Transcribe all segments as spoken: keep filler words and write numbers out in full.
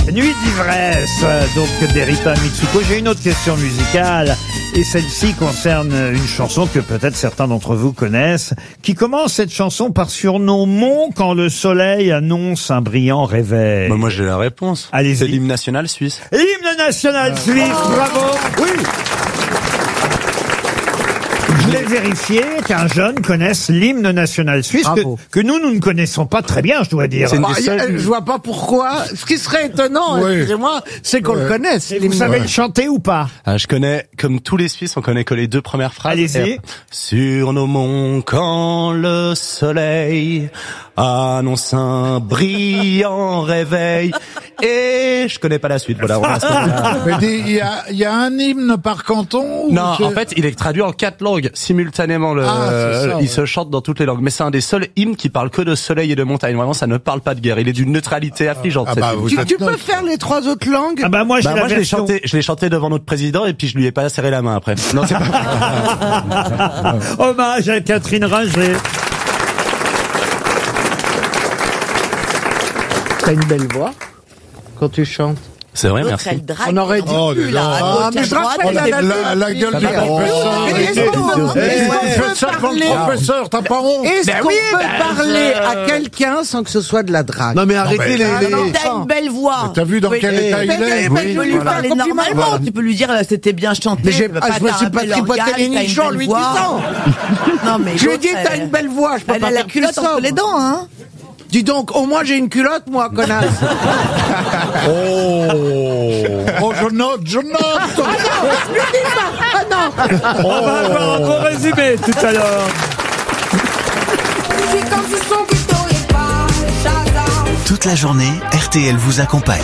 Nuit d'ivresse, donc d'Erita Mitsuko. J'ai une autre question musicale, et celle-ci concerne une chanson que peut-être certains d'entre vous connaissent, qui commence cette chanson par surnommons quand le soleil annonce un brillant réveil. Bah moi j'ai la réponse. Allez-y. C'est l'hymne national suisse. L'hymne national euh... suisse, bravo. Oui. Je l'ai vérifié qu'un jeune connaisse l'hymne national suisse que, que nous, nous ne connaissons pas très bien, je dois dire. Bah, seules... Je vois pas pourquoi. Ce qui serait étonnant, oui. excusez-moi, c'est qu'on ouais. le connaisse. Et vous savez ouais. le chanter ou pas? Ah, je connais, comme tous les Suisses, on connaît que les deux premières phrases. Allez-y. Surnommons quand le soleil annonce un brillant réveil. Et je connais pas la suite, voilà. Mais il y a, il y a un hymne par canton? Non, en fait, il est traduit en quatre langues simultanément. Le, ah, euh, ça, il ouais. se chante dans toutes les langues. Mais c'est un des seuls hymnes qui parle que de soleil et de montagne. Vraiment, ça ne parle pas de guerre. Il est d'une neutralité affligeante. Ah, bah, tu tu peux faire les trois autres langues? Ah bah moi, bah, moi je l'ai version... chanté, je l'ai chanté devant notre président et puis je lui ai pas serré la main après. Non, c'est pas. Hommage à Catherine Ringer. T'as une belle voix quand tu chantes. C'est vrai, merci. On aurait dit oh, plus, là. Ah, mais je rappelle la, la, la gueule du professeur. Professeur, t'as pas honte? Est-ce qu'on peut parler à quelqu'un sans que ce soit de la drague? Non, mais arrêtez les... T'as une belle voix. T'as vu dans quel état il est? Tu peux lui parler normalement. Tu peux lui dire, c'était bien chanté. Mais je me suis pas tripoté les nichons en lui disant. Non, mais je lui ai dit, t'as une belle voix. Je peux pas faire la culotte entre les dents, hein. Dis donc, au moins j'ai une culotte, moi, connasse. Oh, oh, je note, je note. Ah non, ne dis pas. Ah non. On va avoir un bon résumé tout à l'heure. Toute la journée, R T L vous accompagne.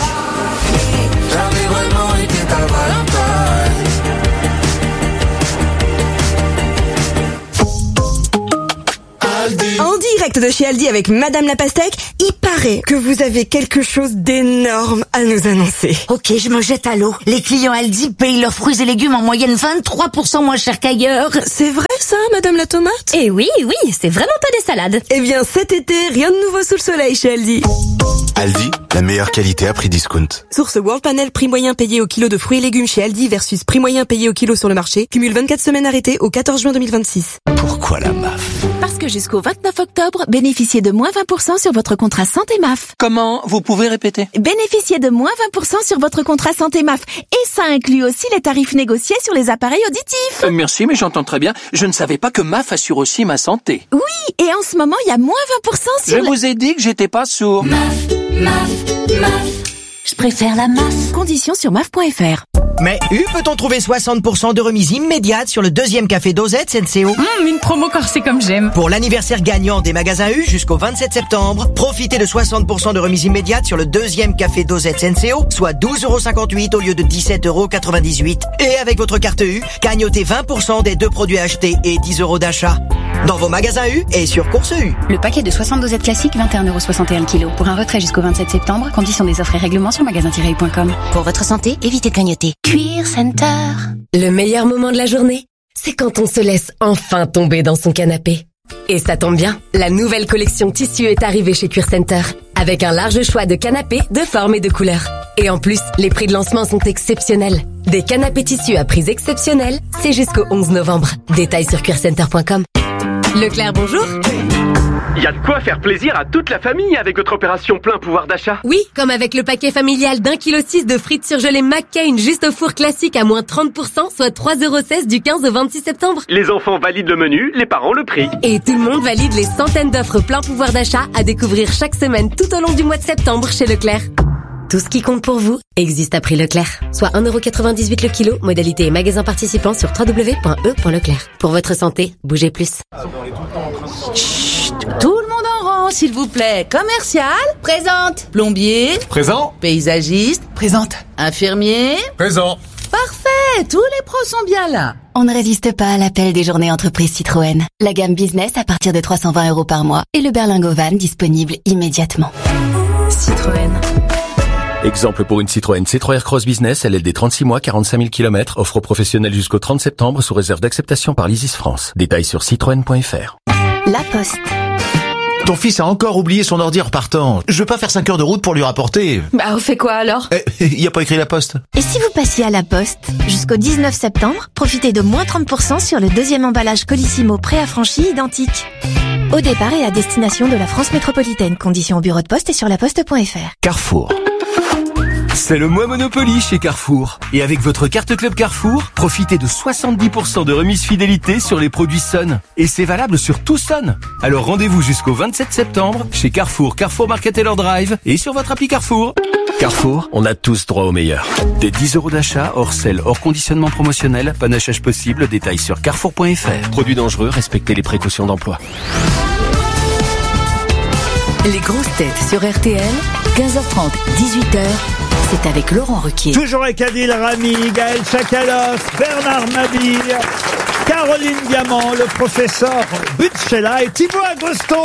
En direct de chez Aldi avec Madame la Pastèque, il paraît que vous avez quelque chose d'énorme à nous annoncer. Ok, je me jette à l'eau. Les clients Aldi payent leurs fruits et légumes en moyenne vingt-trois pour cent moins cher qu'ailleurs. C'est vrai ça, Madame la Tomate? Eh oui, oui, c'est vraiment pas des salades. Eh bien, cet été, rien de nouveau sous le soleil chez Aldi. Aldi, la meilleure qualité à prix discount. Source World Panel, prix moyen payé au kilo de fruits et légumes chez Aldi versus prix moyen payé au kilo sur le marché. Cumule vingt-quatre semaines arrêtées au quatorze juin deux mille vingt-six. Pourquoi la M A F? Parce que jusqu'au vingt-neuf octobre, bénéficiez de moins vingt pour cent sur votre contrat santé M A F. Comment? Vous pouvez répéter? Bénéficiez de moins vingt pour cent sur votre contrat santé M A F. Et ça inclut aussi les tarifs négociés sur les appareils auditifs. Euh, merci, mais j'entends très bien. Je ne savais pas que M A F assure aussi ma santé. Oui, et en ce moment, il y a moins vingt pour cent sur... Je vous ai dit que j'étais pas sourd. M A F, M A F, M A F. Je préfère la M A F. Conditions sur M A F point F R. Mais U peut-on trouver soixante pour cent de remise immédiate sur le deuxième café Dosette S N C O? Mmh, une promo corsée comme j'aime. Pour l'anniversaire gagnant des magasins U jusqu'au vingt-sept septembre, profitez de soixante pour cent de remise immédiate sur le deuxième café Dosette S N C O, soit douze euros cinquante-huit au lieu de dix-sept euros quatre-vingt-dix-huit. Et avec votre carte U, gagnotez vingt pour cent des deux produits achetés et dix euros d'achat. Dans vos magasins U et sur Course U. Le paquet de soixante dosettes classiques, vingt et un euros soixante et un le kilo. Pour un retrait jusqu'au vingt-sept septembre, conditions des offres et règlements sur magasin tiret u point com. Pour votre santé, évitez de grignoter. Cuir Center. Le meilleur moment de la journée, c'est quand on se laisse enfin tomber dans son canapé. Et ça tombe bien, la nouvelle collection tissu est arrivée chez Cuir Center, avec un large choix de canapés de formes et de couleurs. Et en plus, les prix de lancement sont exceptionnels. Des canapés tissus à prix exceptionnels, c'est jusqu'au onze novembre. Détails sur cuir center point com. Leclerc, bonjour. Il y a de quoi faire plaisir à toute la famille avec votre opération plein pouvoir d'achat. Oui, comme avec le paquet familial d'un kilo six de frites surgelées McCain juste au four classique à moins trente pour cent, soit trois euros seize du quinze au vingt-six septembre. Les enfants valident le menu, les parents le prix. Et tout le monde valide les centaines d'offres plein pouvoir d'achat à découvrir chaque semaine tout au long du mois de septembre chez Leclerc. Tout ce qui compte pour vous existe à prix Leclerc. Soit un euro quatre-vingt-dix-huit le kilo, modalité et magasin participant sur w w w point e point leclerc. Pour votre santé, bougez plus. Chut, tout le monde en rang, s'il vous plaît. Commercial, présente. Plombier, présent. Paysagiste, présente. Infirmier, présent. Parfait, tous les pros sont bien là. On ne résiste pas à l'appel des journées entreprises Citroën. La gamme business à partir de trois cent vingt euros par mois et le berlingot van disponible immédiatement. Citroën. Exemple pour une Citroën C trois Aircross Business, L L D trente-six mois, quarante-cinq mille kilomètres, offre aux professionnels jusqu'au trente septembre sous réserve d'acceptation par l'Isis France. Détails sur citroën point F R. La Poste. Ton fils a encore oublié son ordi en repartant. Je veux pas faire cinq heures de route pour lui rapporter. Bah, on fait quoi alors? Eh, il a pas écrit la poste. Et si vous passiez à la poste? Jusqu'au dix-neuf septembre, profitez de moins trente pour cent sur le deuxième emballage Colissimo préaffranchi identique. Au départ et à destination de la France métropolitaine. Conditions au bureau de poste et sur laposte point f r. Carrefour. C'est le mois Monopoly chez Carrefour. Et avec votre carte Club Carrefour, profitez de soixante-dix pour cent de remise fidélité sur les produits Sun. Et c'est valable sur tout Sun. Alors rendez-vous jusqu'au vingt-sept septembre chez Carrefour, Carrefour Market Taylor Drive et sur votre appli Carrefour. Carrefour, on a tous droit au meilleur. Des dix euros d'achat, hors sel, hors conditionnement promotionnel, panachage possible, détails sur carrefour point f r. Produits dangereux, respectez les précautions d'emploi. Les grosses têtes sur R T L, quinze heures trente, dix-huit heures. C'est avec Laurent Ruquier. Toujours avec Adil Rami, Gaël Tchakaloff, Bernard Mabille, Caroline Diamant, le professeur Butchela et Thibaut Agoston.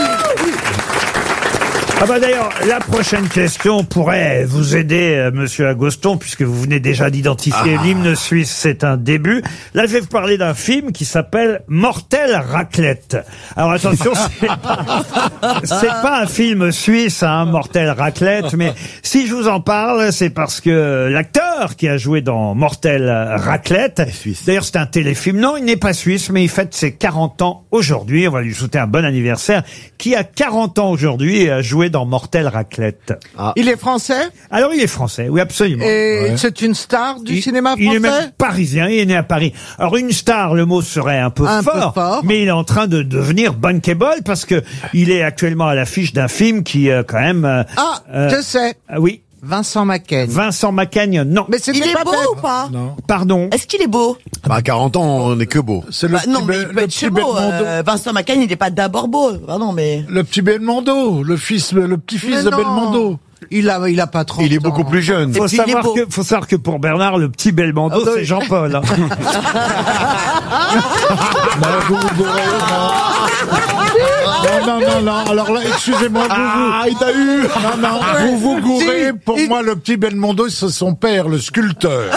Ah bah d'ailleurs, la prochaine question pourrait vous aider, euh, monsieur Agoston, puisque vous venez déjà d'identifier ah. l'hymne suisse, c'est un début. Là, je vais vous parler d'un film qui s'appelle Mortel Raclette. Alors attention, c'est pas, c'est pas un film suisse, hein, Mortel Raclette, mais si je vous en parle, c'est parce que l'acteur qui a joué dans Mortel Raclette, d'ailleurs c'est un téléfilm, non, il n'est pas suisse, mais il fête ses quarante ans aujourd'hui, on va lui souhaiter un bon anniversaire, qui a quarante ans aujourd'hui et a joué dans Mortel Raclette. Ah. Il est français? Alors il est français, oui absolument. Et ouais. c'est une star du il, cinéma français? Il est même parisien, il est né à Paris. Alors une star, le mot serait un peu, un fort, peu fort, mais il est en train de devenir bankable parce que il est actuellement à l'affiche d'un film qui euh, quand même... Euh, ah, euh, je sais. Euh, oui. Vincent Macaigne. Vincent Macaigne, non. Mais c'est il est pas beau bête. ou pas? Non. Pardon. Est-ce qu'il est beau? Bah, à quarante ans, on n'est que beau. C'est le bah, petit non, mais il Be- peut le être petit beau. Belmondo. Euh, Vincent Macaigne, il n'est pas d'abord beau. Pardon, mais... Le petit Belmondo, le fils, le petit-fils de non. Belmondo. Il a, il a pas trop. Il est beaucoup plus jeune. Faut puis, il est savoir beau. que, faut savoir que pour Bernard, le petit Belmondo, Ah, bah c'est oui. Jean-Paul. Hein. Bah, vous, vous, non, non, non, non. Alors là, excusez-moi, vous, vous. Ah, il t'a eu. Non, non, vous vous gourez. Si, Pour il- moi, le petit Belmondo, c'est son père, le sculpteur.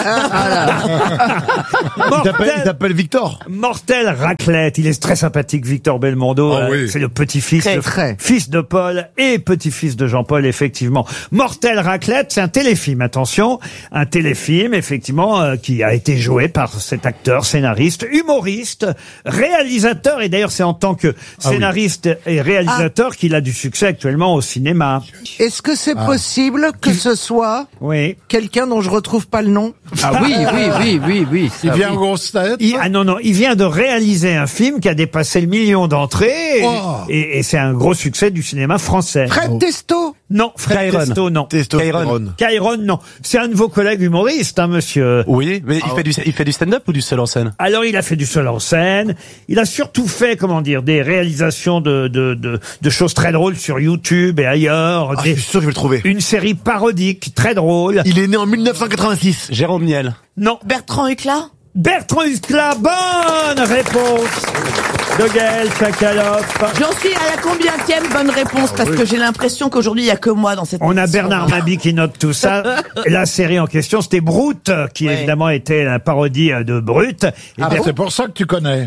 Il t'appelle, il t'appelle Victor. Mortel Raclette, il est très sympathique, Victor Belmondo. Ah euh, oui. C'est le petit-fils, Très, le très. fils de Paul et petit-fils de Jean-Paul, effectivement. Mortel Raclette, c'est un téléfilm, attention, un téléfilm, effectivement, euh, qui a été joué par cet acteur, scénariste, humoriste, réalisateur, et d'ailleurs c'est en tant que scénariste et réalisateur qu'il a du succès actuellement au cinéma. Est-ce que c'est Ah. possible que ce soit Oui. quelqu'un dont je retrouve pas le nom? Ah oui, oui, oui, oui, oui. Il Ah vient oui. en grosse tête. Il, ah non, non, il vient de réaliser un film qui a dépassé le million d'entrées, et, Oh. et, et c'est un gros succès du cinéma français. Fred Testo? Non, Fred Kyron. Testo, non. Testostérone. Kyron, non. C'est un de vos collègues humoristes, hein, monsieur. Oui, mais il fait du, il fait du stand-up ou du seul en scène? Alors, il a fait du seul en scène. Il a surtout fait, comment dire, des réalisations de, de, de, de choses très drôles sur YouTube et ailleurs. Ah, Des- je suis sûr que je vais le trouver. une série parodique très drôle. Il est né en mille neuf cent quatre-vingt-six. Jérôme Niel. Non. Bertrand Huclat? Bertrand Huclat, bonne réponse de Gaël Tchakaloff. J'en suis à la combientième bonne réponse parce que j'ai l'impression qu'aujourd'hui il y a que moi dans cette On a émission. Bernard Mabie qui note tout ça. La série en question, c'était Brute, qui Ouais. évidemment était la parodie de Brute. Et, Ah, Ber- c'est pour ça que tu connais.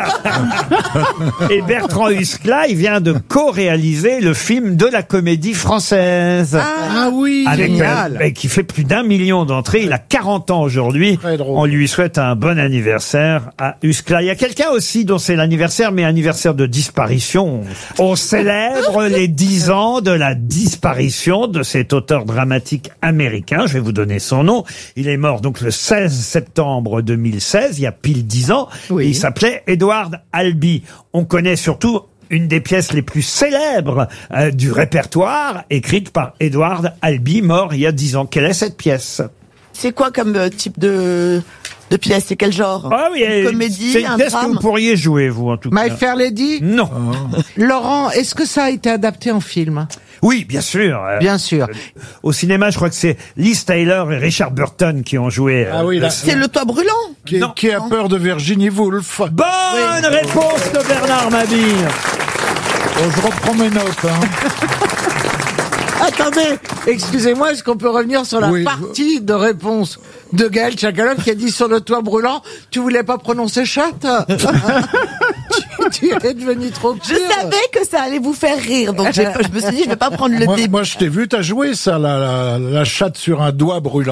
et Bertrand Huclat, il vient de co-réaliser le film de la comédie française. Ah oui, Avec, génial. euh, qui fait plus d'un million d'entrées. Il a quarante ans aujourd'hui. Très drôle. On lui souhaite un bon anniversaire à Huclat. Il y a quelqu'un aussi dont c'est l'anniversaire, mais anniversaire de disparition. On célèbre les dix ans de la disparition de cet auteur dramatique américain. Je vais vous donner son nom. Il est mort donc le seize septembre deux mille seize, il y a pile dix ans. Oui. Et il s'appelait Edward Albee. On connaît surtout une des pièces les plus célèbres euh, du répertoire, écrite par Edward Albee, mort il y a dix ans. Quelle est cette pièce? C'est quoi comme euh, type de de pièce? C'est quel genre? Ah oui, Une euh, comédie, c'est une un pièce que drame? vous pourriez jouer, vous, en tout My cas. Fair Lady? Non. Laurent, est-ce que ça a été adapté en film? Oui, bien sûr. Euh, Bien sûr. Au cinéma, je crois que c'est Liz Taylor et Richard Burton qui ont joué. euh, Ah oui, là. C'est le toit brûlant? Qui, Non. qui a peur de Virginie Woolf. Bonne réponse de Bernard Mabille. Oh, je reprends mes notes. Hein. Attendez, excusez-moi, est-ce qu'on peut revenir sur la Oui. partie de réponse de Gaël Tchakaloff qui a dit sur le toit brûlant, tu voulais pas prononcer chatte? tu es devenu trop pire. Je savais que ça allait vous faire rire, donc j'ai- je me suis dit, je vais pas prendre le Moi, début. moi, je t'ai vu, t'as joué ça, la, la, la chatte sur un doigt brûlant.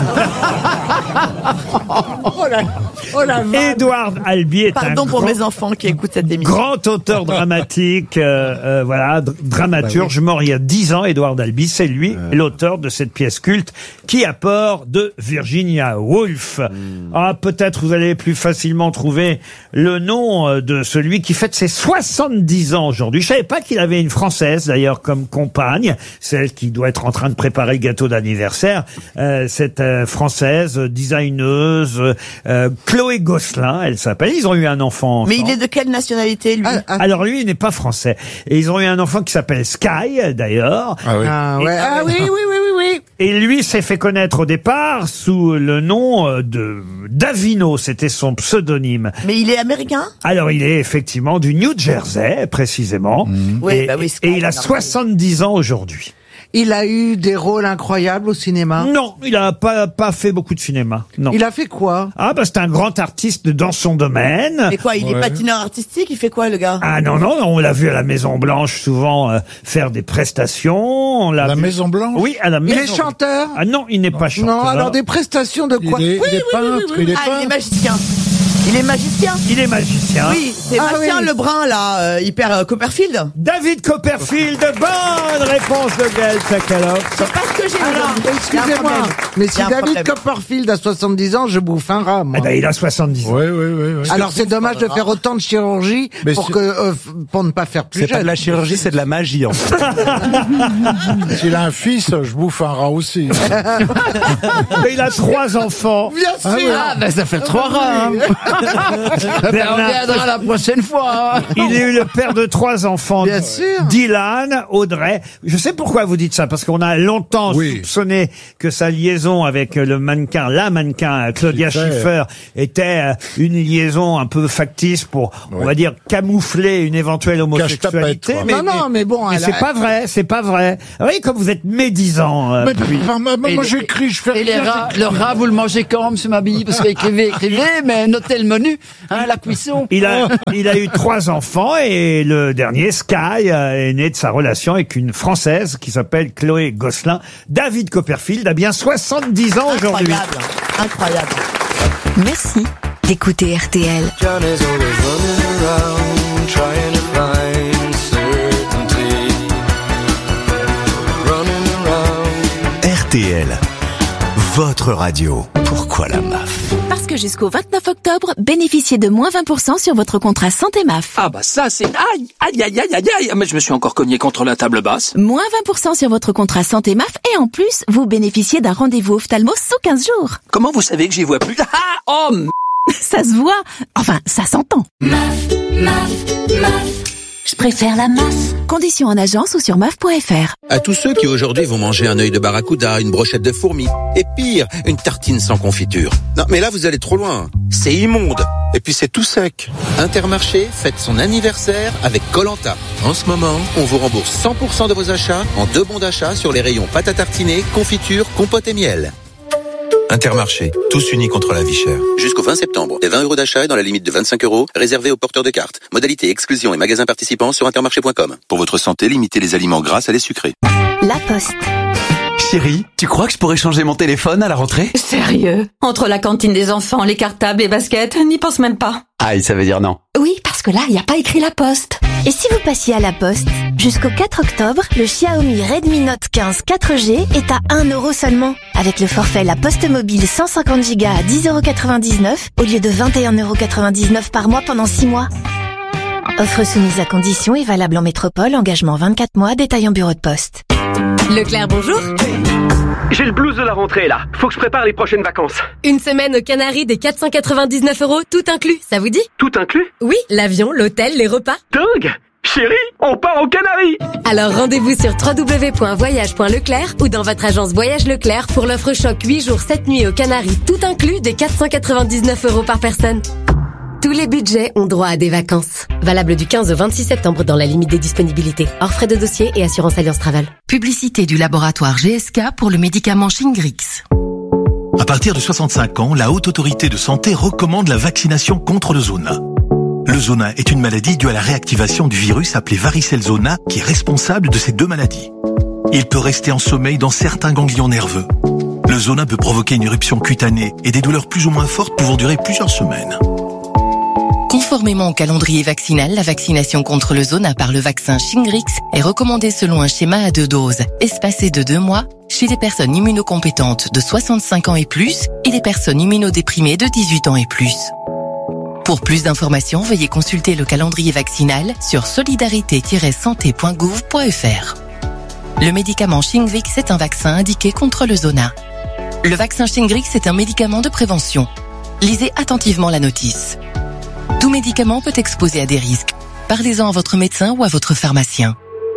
oh la, oh la vanne. Édouard Albi est Pardon un pour grand, mes enfants qui écoutent cette émission. grand auteur dramatique, euh, euh, voilà, dr- dramaturge, Bah mort il y a dix ans. Édouard Albi, c'est lui l'auteur de cette pièce culte Qui a peur de Virginia Woolf. Hmm. Ah, peut-être vous allez plus facilement trouver le nom euh, de celui qui fête ses soixante-dix ans aujourd'hui. Je savais pas qu'il avait une Française d'ailleurs comme compagne, celle qui doit être en train de préparer le gâteau d'anniversaire. Euh, cette euh, Française euh, designeuse, euh, Chloé Gosselin, elle s'appelle. Ils ont eu un enfant Mais ensemble. il est de quelle nationalité, lui? Alors lui, il n'est pas français. Et ils ont eu un enfant qui s'appelle Sky, d'ailleurs. Ah oui. Ah, ouais. Et- Ah oui, oui, oui, oui, oui. Et lui s'est fait connaître au départ sous le nom euh, de Davino, c'était son pseudonyme. Mais il est américain? Alors il est effectivement du New Jersey, précisément. Oui, et, bah oui, Sky, et il a normal. soixante-dix ans aujourd'hui. Il a eu des rôles incroyables au cinéma. Non, il a pas, pas fait beaucoup de cinéma. Non. Il a fait quoi? Ah bah c'est un grand artiste dans son domaine. Et quoi, il est Ouais. patineur artistique? Il fait quoi, le gars? Ah non, non, non, on l'a vu à la Maison Blanche souvent euh, faire des prestations. On l'a La vu- Maison Blanche? Oui, à la Il Maison est chanteur? Ah non, il n'est pas chanteur. Non, alors des prestations de quoi? Il est, il est peintre, il est Ah, il est peintre. magicien. Il est magicien? Il est magicien. Oui, c'est Ah Bastien oui. Lebrun, là, euh, hyper euh, Copperfield. David Copperfield, bonne réponse de Gaël Sakharov. C'est pas ce que j'ai Alors, dit. Il y a un excusez-moi, problème. mais Il si y a un David problème. Copperfield a soixante-dix ans, je bouffe un rat, moi. Eh ben, il a soixante-dix ans. Oui, oui, oui. oui. Alors c'est dommage de faire autant de chirurgie Mais pour c'est- que euh, f- pour ne pas faire plus C'est jeune. pas de la chirurgie, c'est de la magie, en fait. S'il a un fils, je bouffe un rat aussi. Mais il a trois enfants. Bien sûr. Ah, ben ça fait trois rats. Hein. Ben, on Bernard. reviendra la prochaine fois. Hein. Il est eu le père de trois enfants. Bien sûr. Dylan, Audrey. Je sais pourquoi vous dites ça, parce qu'on a longtemps Oui. soupçonné que sa liaison avec le mannequin, la mannequin Claudia Schiffer. Schiffer, était euh, une liaison un peu factice pour, on Ouais. va dire, camoufler une éventuelle homosexualité. Cache-tapette, Mais, quoi. Non, non, mais bon, mais elle c'est a- pas vrai, c'est pas vrai. Ah oui, comme vous êtes médisant. euh, Mais, puis- enfin, moi, moi, Et moi, les- j'écris, je fais Et les rien, rats, j'écris. le rat, vous le mangez quand, monsieur Mabille? Parce que écrivez, écrivez, mais notez le menu, hein, la cuisson. Il a, il a eu trois enfants et le dernier, Sky, euh, est né de sa relation avec une Française qui s'appelle Chloé Gosselin. David Copperfield a bien soixante-dix ans aujourd'hui. Incroyable. Incroyable. Merci d'écouter R T L. R T L, votre radio. Pourquoi la M A F? Parce que jusqu'au vingt-neuf octobre, bénéficiez de moins vingt pour cent sur votre contrat santé M A F. Ah bah ça c'est... Aïe, aïe, aïe, aïe, aïe, aïe. Mais je me suis encore cogné contre la table basse. Moins vingt pour cent sur votre contrat santé M A F et en plus, vous bénéficiez d'un rendez-vous ophtalmo sous quinze jours. Comment vous savez que j'y vois plus? Ah, oh, m- Ça se voit. Enfin, ça s'entend. M A F, M A F, M A F. Je préfère la masse. Conditions en agence ou sur M A F point F R. À tous ceux qui aujourd'hui vont manger un œil de barracuda, une brochette de fourmis, et pire, une tartine sans confiture. Non, mais là vous allez trop loin. C'est immonde. Et puis c'est tout sec. Intermarché fête son anniversaire avec Koh-Lanta. En ce moment, on vous rembourse cent pour cent de vos achats en deux bons d'achat sur les rayons pâte à tartiner, confiture, compote et miel. Intermarché, tous unis contre la vie chère. Jusqu'au vingt septembre, des vingt euros d'achat et dans la limite de vingt-cinq euros, réservés aux porteurs de cartes. Modalité, exclusion et magasins participants sur intermarché point com. Pour votre santé, limitez les aliments gras à les sucrés. La Poste. Chérie, tu crois que je pourrais changer mon téléphone à la rentrée? Sérieux? Entre la cantine des enfants, les cartables, les baskets, n'y pense même pas. Aïe, ça veut dire non. Oui, parce que là, il n'y a pas écrit la poste. Et si vous passiez à la Poste? Jusqu'au quatre octobre, le Xiaomi Redmi Note quinze quatre G est à un euro seulement. Avec le forfait La Poste Mobile cent cinquante gigas à dix euros quatre-vingt-dix-neuf au lieu de vingt et un euros quatre-vingt-dix-neuf par mois pendant six mois. Offre soumise à condition et valable en métropole, engagement vingt-quatre mois, détail en bureau de poste. Leclerc, bonjour. J'ai le blues de la rentrée là. Faut que je prépare les prochaines vacances. Une semaine aux Canaries des quatre cent quatre-vingt-dix-neuf euros, tout inclus, ça vous dit? Tout inclus? Oui, l'avion, l'hôtel, les repas. Dingue! Chérie, on part aux Canaries! Alors rendez-vous sur w w w point voyage point leclerc ou dans votre agence Voyage Leclerc pour l'offre choc huit jours sept nuits aux Canaries, tout inclus des quatre cent quatre-vingt-dix-neuf euros par personne. Tous les budgets ont droit à des vacances. Valable du quinze au vingt-six septembre dans la limite des disponibilités. Hors frais de dossier et assurance Alliance Travel. Publicité du laboratoire G S K pour le médicament Shingrix. À partir de soixante-cinq ans, la Haute Autorité de Santé recommande la vaccination contre le zona. Le zona est une maladie due à la réactivation du virus appelé varicelle zona qui est responsable de ces deux maladies. Il peut rester en sommeil dans certains ganglions nerveux. Le zona peut provoquer une éruption cutanée et des douleurs plus ou moins fortes pouvant durer plusieurs semaines. Conformément au calendrier vaccinal, la vaccination contre le zona par le vaccin Shingrix est recommandée selon un schéma à deux doses, espacé de deux mois, chez les personnes immunocompétentes de soixante-cinq ans et plus et les personnes immunodéprimées de dix-huit ans et plus. Pour plus d'informations, veuillez consulter le calendrier vaccinal sur solidarité tiret santé point gouv point f r. Le médicament Shingrix est un vaccin indiqué contre le zona. Le vaccin Shingrix est un médicament de prévention. Lisez attentivement la notice. Tout médicament peut exposer à des risques. Parlez-en à votre médecin ou à votre pharmacien.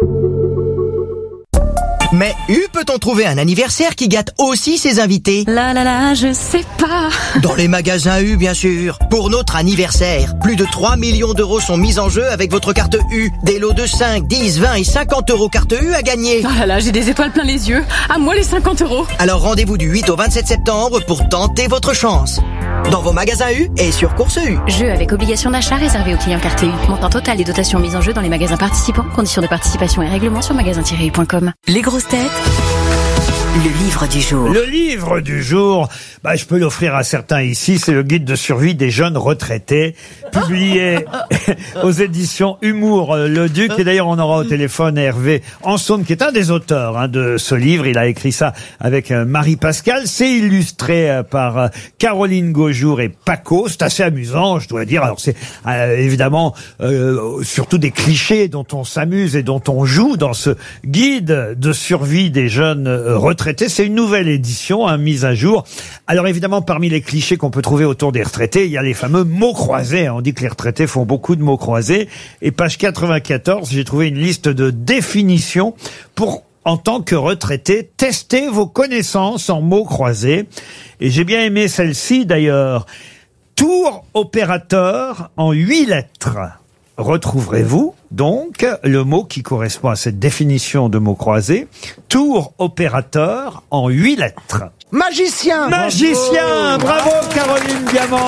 Mais U peut-on trouver un anniversaire qui gâte aussi ses invités? Là là là, je sais pas. Dans les magasins U, bien sûr. Pour notre anniversaire, plus de trois millions d'euros sont mis en jeu avec votre carte U. Des lots de cinq, dix, vingt et cinquante euros carte U à gagner. Oh là là, j'ai des étoiles plein les yeux. À moi les cinquante euros. Alors rendez-vous du huit au vingt-sept septembre pour tenter votre chance. Dans vos magasins U et sur Course U. Jeu avec obligation d'achat réservé aux clients carte U. Montant total des dotations mises en jeu dans les magasins participants. Conditions de participation et règlements sur magasin tiret u point com. Les grosses têtes. Le livre du jour. Le livre du jour, bah, je peux l'offrir à certains ici, c'est le guide de survie des jeunes retraités, publié aux éditions Humour Le Duc. Et d'ailleurs, on aura au téléphone Hervé Ansaume, qui est un des auteurs hein, de ce livre. Il a écrit ça avec euh, Marie Pascal. C'est illustré euh, par euh, Caroline Gaujour et Paco. C'est assez amusant, je dois dire. Alors, c'est euh, évidemment euh, surtout des clichés dont on s'amuse et dont on joue dans ce guide de survie des jeunes euh, retraités. C'est une nouvelle édition, hein, mise à jour. Alors évidemment, parmi les clichés qu'on peut trouver autour des retraités, il y a les fameux mots croisés. On dit que les retraités font beaucoup de mots croisés. Et page quatre-vingt-quatorze, j'ai trouvé une liste de définitions pour, en tant que retraité, tester vos connaissances en mots croisés. Et j'ai bien aimé celle-ci d'ailleurs. Tour opérateur en huit lettres. Retrouverez-vous donc le mot qui correspond à cette définition de mots croisés. Tour opérateur en huit lettres. Magicien. Magicien. Bravo, bravo Caroline Diamant.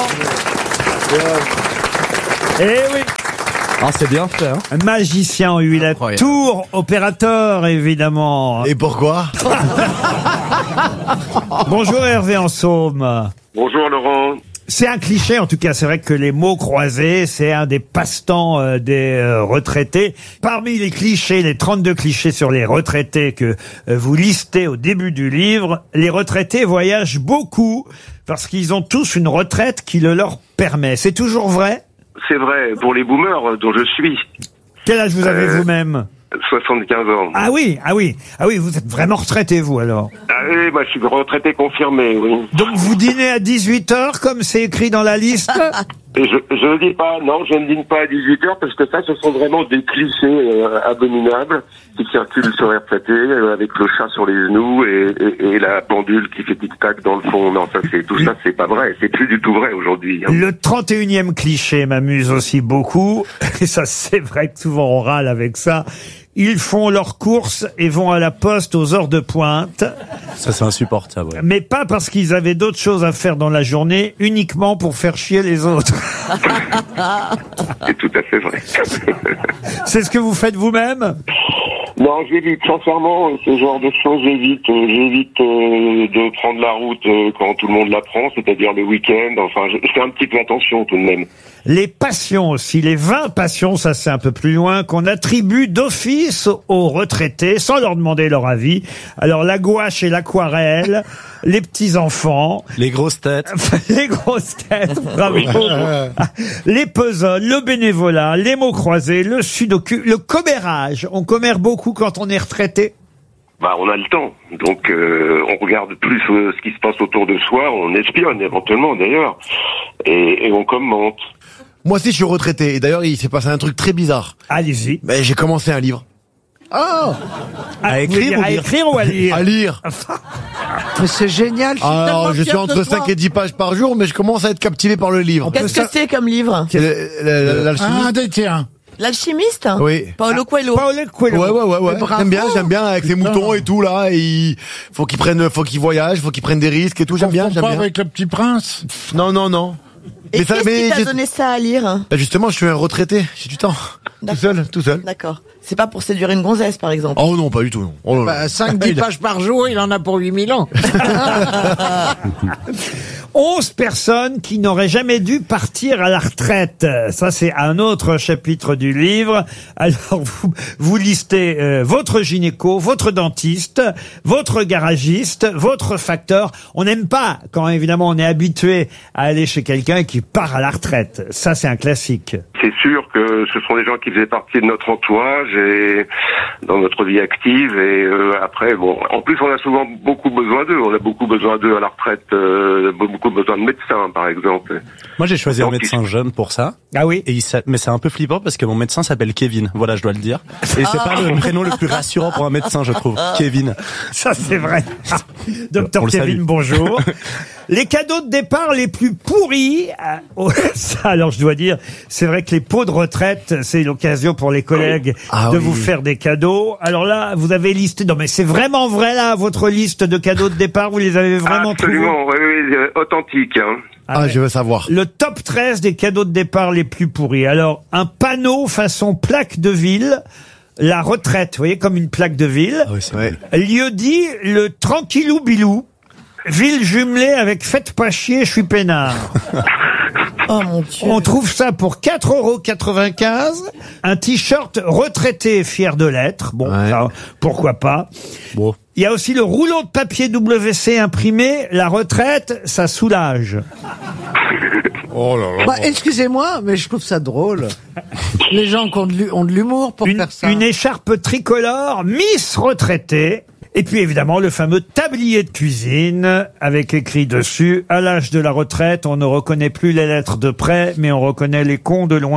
Eh oui. Ah, c'est bien fait, hein. Magicien en huit lettres. Incroyable. Tour opérateur, évidemment. Et pourquoi? Bonjour Hervé Ansaume. Bonjour Laurent. C'est un cliché, en tout cas. C'est vrai que les mots croisés, c'est un des passe-temps euh, des euh, retraités. Parmi les clichés, les trente-deux clichés sur les retraités que euh, vous listez au début du livre, les retraités voyagent beaucoup parce qu'ils ont tous une retraite qui le leur permet. C'est toujours vrai? C'est vrai, pour les boomers dont je suis. Quel âge vous avez Euh, vous-même? soixante-quinze ans. Ah oui, ah oui, ah oui, vous êtes vraiment retraité, vous, alors. Ah oui, bah, je suis retraité confirmé, oui. Donc vous dînez à dix-huit heures, comme c'est écrit dans la liste? Et je, je ne dis pas, non, je ne dîne pas à dix-huit heures parce que ça, ce sont vraiment des clichés euh, abominables qui circulent sur les retraités euh, avec le chat sur les genoux et, et, et la pendule qui fait tic-tac dans le fond. Non, ça, c'est tout ça, c'est pas vrai. C'est plus du tout vrai aujourd'hui. Hein. Le trente et unième cliché m'amuse aussi beaucoup. Et ça, c'est vrai que souvent on râle avec ça. Ils font leurs courses et vont à la poste aux heures de pointe. Ça, c'est insupportable. Ouais. Mais pas parce qu'ils avaient d'autres choses à faire dans la journée, uniquement pour faire chier les autres. C'est tout à fait vrai. C'est ce que vous faites vous-même? Non, j'évite, sincèrement, ce genre de choses, j'évite. Euh, j'évite euh, de prendre la route euh, quand tout le monde la prend, c'est-à-dire le week-end. Enfin, je, je fais un petit peu attention tout de même. Les passions aussi, les vingt passions, ça c'est un peu plus loin, qu'on attribue d'office aux retraités sans leur demander leur avis. Alors la gouache et l'aquarelle, les petits-enfants. Les grosses têtes. Les grosses têtes, bravo. Oui. Les puzzles, le bénévolat, les mots croisés, le sudoku, le commérage. On commère beaucoup quand on est retraité. Bah, on a le temps, donc euh, on regarde plus euh, ce qui se passe autour de soi, on espionne éventuellement d'ailleurs, et, et on commente. Moi aussi, je suis retraité. Et d'ailleurs, il s'est passé un truc très bizarre. Allez-y. Ben, j'ai commencé un livre. Oh. À écrire, à écrire ou à lire? À lire. Mais c'est génial. Je suis Alors, tellement je suis fier entre de cinq toi. et dix pages par jour, mais je commence à être captivé par le livre. Qu'est-ce que c'est comme livre? C'est le- le- le- l'alchimie. Ah, des tiens. L'alchimiste? Oui. Paolo Coelho. Paolo Coelho. Ouais, ouais, ouais, ouais. Mais bravo. J'aime bien, j'aime bien avec les moutons et tout, là. Et il faut qu'ils prennent, faut qu'ils voyagent, faut qu'ils prennent des risques et tout. J'aime bien, Confonds j'aime pas bien. avec le petit prince. Non, non, non. Et Mais ça- qu'est-ce mais qui t'a j'ai- donné ça à lire? Bah justement, je suis un retraité, j'ai du temps. Tout seul, tout seul. D'accord. C'est pas pour séduire une gonzesse, par exemple. Oh non, pas du tout. Non. Oh là là. Bah, cinq dix Il a- pages par jour, il en a pour huit mille ans. onze personnes qui n'auraient jamais dû partir à la retraite. Ça, c'est un autre chapitre du livre. Alors, vous, vous listez euh, votre gynéco, votre dentiste, votre garagiste, votre facteur. On n'aime pas quand, évidemment, on est habitué à aller chez quelqu'un qui part à la retraite. Ça, c'est un classique. C'est sûr que ce sont des gens qui faisaient partie de notre entourage et dans notre vie active. Et euh, après, bon, en plus, on a souvent beaucoup besoin d'eux. On a beaucoup besoin d'eux à la retraite, euh, beaucoup besoin de médecins, par exemple. Moi, j'ai choisi un Donc, médecin jeune pour ça. Ah oui. Et il s'a- mais c'est un peu flippant parce que mon médecin s'appelle Kevin. Voilà, je dois le dire. Et c'est pas le prénom le plus rassurant pour un médecin, je trouve. Kevin. Ça, c'est vrai. Docteur On le Kevin, salue. bonjour. Les cadeaux de départ les plus pourris, euh, oh, ça, alors je dois dire, c'est vrai que les pots de retraite, c'est l'occasion pour les collègues Ah de oui. vous faire des cadeaux. Alors là, vous avez listé, non mais c'est vraiment vrai là, votre liste de cadeaux de départ, vous les avez vraiment Absolument, oui, oui, euh, authentique. Hein. Ah, je veux savoir. Le top treize des cadeaux de départ les plus pourris. Alors, un panneau façon plaque de ville, la retraite, vous voyez, comme une plaque de ville. Ah oui, c'est vrai. Lieu dit, le Tranquillou Bilou. Ville jumelée avec Faites pas chier, je suis peinard. Oh mon Dieu. On trouve ça pour quatre euros quatre-vingt-quinze. Un t-shirt retraité fier de l'être. Bon, Ouais. ça, pourquoi pas. Bon. Il y a aussi le rouleau de papier W C imprimé. La retraite, ça soulage. Oh là là. Bah, excusez-moi, mais je trouve ça drôle. Les gens qui ont de l'hu- ont de l'humour pour Une, faire ça. une écharpe tricolore, Miss retraitée. Et puis évidemment le fameux tablier de cuisine avec écrit dessus « À l'âge de la retraite, on ne reconnaît plus les lettres de près, mais on reconnaît les cons de loin. »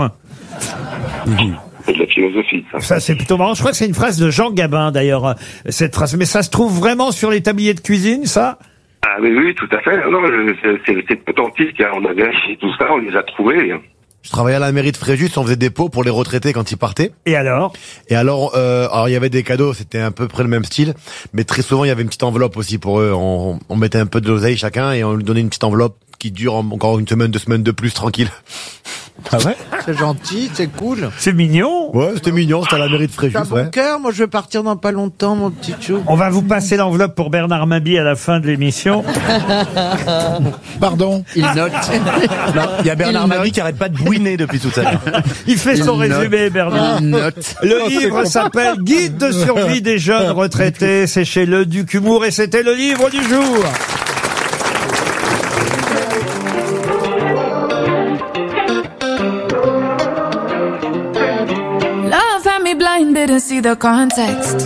C'est de la philosophie, ça. Ça, c'est plutôt marrant. Je crois que c'est une phrase de Jean Gabin, d'ailleurs, euh, cette phrase. Mais ça se trouve vraiment sur les tabliers de cuisine, ça? Ah oui, oui, tout à fait. Non, je- c'est- c'est c'est authentique. Hein. On a vérifié tout ça, on les a trouvés. hein. Je travaillais à la mairie de Fréjus, on faisait des pots pour les retraités quand ils partaient. Et alors? Et alors, euh, alors il y avait des cadeaux, c'était à peu près le même style, mais très souvent il y avait une petite enveloppe aussi pour eux. On, on mettait un peu de l'oseille chacun et on lui donnait une petite enveloppe qui dure encore une semaine, deux semaines de plus, tranquille. Ah ouais? C'est gentil, c'est cool. C'est mignon. Ouais, c'était mignon, c'était à la mairie de Fréjus, T'as bon ouais. cœur, moi je vais partir dans pas longtemps, mon petit chou. On va vous passer l'enveloppe pour Bernard Mabie à la fin de l'émission. Pardon. Il note. Non, il y a Bernard Il Mabie note. qui arrête pas de bouiner depuis tout à l'heure. Il fait son Il note. résumé, Bernard. Il note. Le Oh, c'est livre con. s'appelle Guide de survie des jeunes retraités. C'est chez Le Duc Humour et c'était le livre du jour. Love had me blind, didn't see the context.